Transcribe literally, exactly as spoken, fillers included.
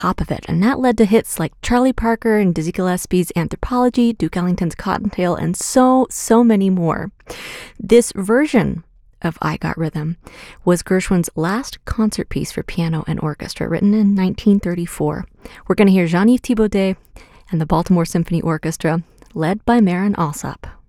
top of it. And that led to hits like Charlie Parker and Dizzy Gillespie's Anthropology, Duke Ellington's Cottontail, and so, so many more. This version of I Got Rhythm was Gershwin's last concert piece for piano and orchestra, written in nineteen thirty-four. We're going to hear Jean-Yves Thibaudet and the Baltimore Symphony Orchestra, led by Marin Alsop.